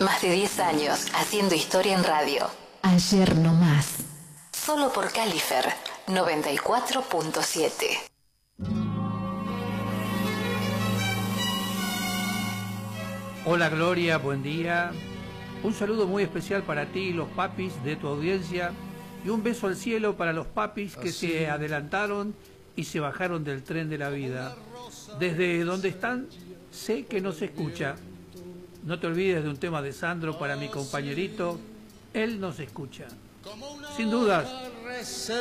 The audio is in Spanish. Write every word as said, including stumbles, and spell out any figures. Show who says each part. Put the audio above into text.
Speaker 1: Más de diez años haciendo historia en radio.
Speaker 2: Ayer no más.
Speaker 1: Solo por Califer noventa y cuatro punto siete.
Speaker 3: Hola Gloria, buen día. Un saludo muy especial para ti, los papis de tu audiencia, y un beso al cielo para los papis que Así. se adelantaron y se bajaron del tren de la vida. Desde donde están, sé que no se escucha. No te olvides de un tema de Sandro para mi compañerito, él nos escucha. Sin dudas.